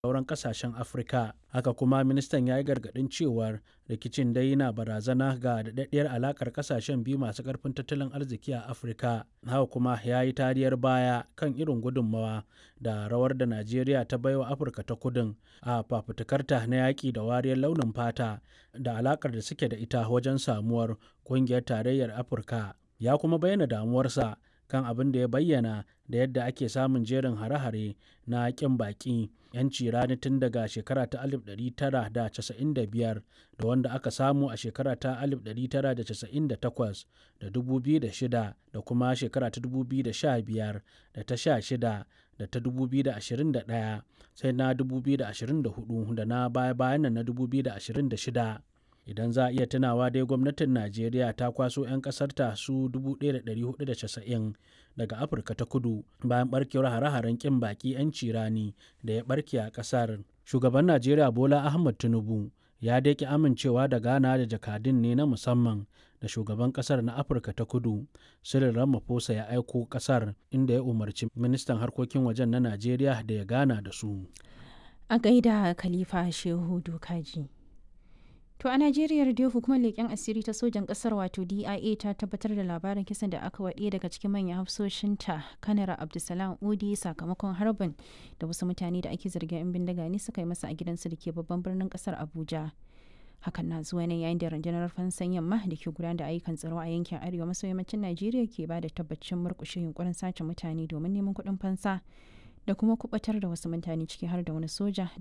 sauran kasashen Afirka. Haka kuma ministan ya yi gargaɗin cewar rikicin dai yana barazana ga daɗaɗɗiyar alaƙar kasashen biyu masu ƙarfin tattalin arziki a Afirka. Haka kuma ya yi tariyar baya kan irin gudunmawa da rawar da Najeriya ta baiwa Afirka ta Kudun a fafutukarta na yaƙi da wariyar launin fata da alaƙar da suke da ita wajen samuwar ƙungiyar tarayyar Afirka. Ya kuma bayyana damuwarsa kan abin da ya bayyana da yadda ake samun jerin hare-hare na ƙin baƙi 'yanci rani tun daga shekara ta 1995 da wanda aka samu a shekara ta 1998 da 2006 da kuma shekara ta 2015 da ta 16 da ta 2021 sai na 2024 da na baya-bayan nan na 2026. Idan za a iya tunawa dai gwamnatin Najeriya ta kwaso 'yan ƙasarta su 1,490 daga Afirka ta Kudu bayan ɓarkewar hare-haren ƙin baƙi 'yanci rani da ya ɓarke a ƙasar. Shugaban Najeriya Bola Ahmed Tinubu ya dai ƙi amincewa da gana da jakadun ne na musamman da shugaban ƙasar na Afirka ta Kudu Cyril Ramaphosa ya aiko ƙasar, inda ya umarci ministan harkokin wajen na Najeriya da ya gana da su. A gaida Khalifa Shehu Dokaji. To a Najeriya dai hukumar leƙen asiri ta sojan ƙasar wato DIA ta tabbatar da labarin kisan da aka waɗe daga cikin manyan hafsoshinta Kanara Abdulsalam Udi sakamakon harbin da wasu mutane da ake zargin 'yan bindiga ne suka yi masa a gidansu da ke babban birnin ƙasar Abuja. Hakan na zuwa ne yayin da rundunar fansan yamma da ke gudanar da ayyukan tsaro a yankin arewa maso yammacin Najeriya ke ba da tabbacin murƙushe yunkurin sace mutane domin neman kuɗin fansa da kuma kubatar da wasu mutane ciki har da wani soja